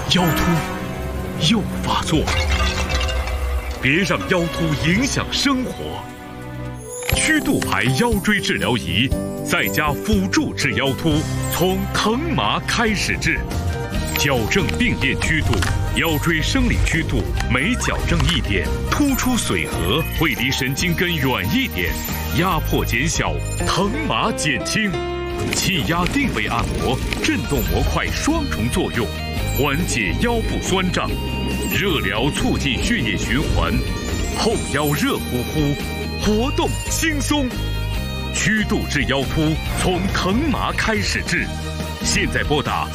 腰突又发作了，别让腰突影响生活。曲度牌腰椎治疗仪在家辅助治腰突，从疼麻开始治，矫正病变曲度，腰椎生理曲度每矫正一点，突出髓核，会离神经根远一点，压迫减小，疼麻减轻。气压定位按摩，震动模块双重作用，缓解腰部酸胀，热疗促进血液循环，后腰热乎乎，活动轻松。曲度治腰突，从疼麻开始治。现在拨打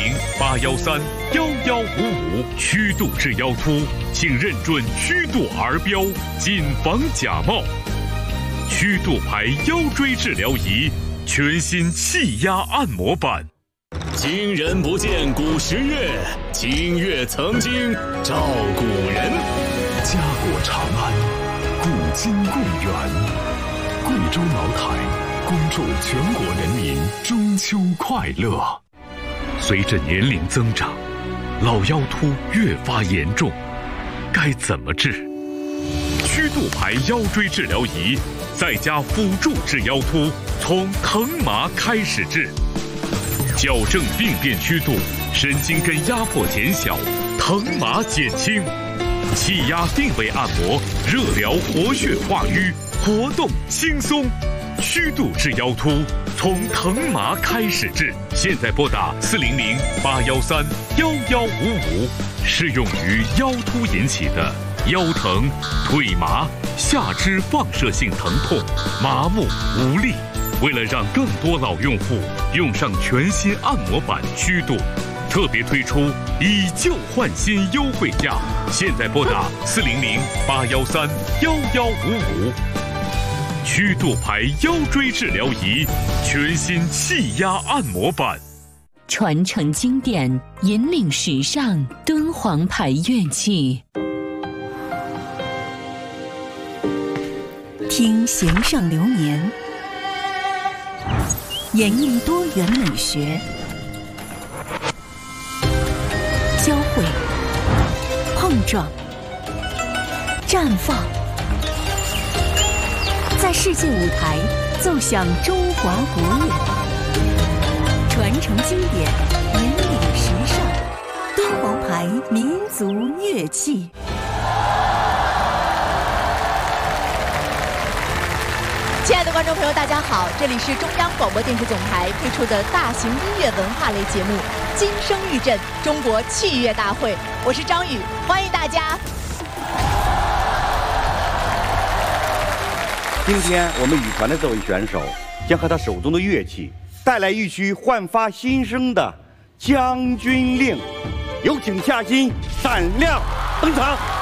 400-813-1155，曲度治腰突，请认准曲度儿标，谨防假冒。曲度牌腰椎治疗仪，全新气压按摩版。 今人不见古时月，今月曾经照古人。 家国长安，古今共远。贵州茅台恭祝全国人民中秋快乐。 随着年龄增长，老腰突越发严重，该怎么治？曲度牌腰椎治疗仪在家辅助治腰突，从疼麻开始治，矫正病变曲度，神经根压迫减小，疼麻减轻，气压定位按摩，热疗活血化瘀，活动轻松。曲度治腰突，从疼麻开始治。现在拨打400-813-1155，适用于腰突引起的腰疼、腿麻、下肢放射性疼痛、麻木无力。为了让更多老用户用上全新按摩版曲度，特别推出以旧换新优惠价。现在拨打400-813-1155。曲度牌腰椎治疗仪，全新气压按摩版。 传承经典，引领时尚，敦煌牌乐器。 听弦上流年，演绎多元美学，交汇、碰撞、绽放，在世界舞台奏响中华国乐，传承经典，引领时尚，敦煌牌民族乐器。 亲爱的观众朋友，大家好，这里是中央广播电视总台推出的大型音乐文化类节目《金声玉振·中国器乐大会》，我是张宇，欢迎大家。 今天我们羽团的这位选手将和他手中的乐器带来一曲焕发新生的《将军令》，有请夏新闪亮登场。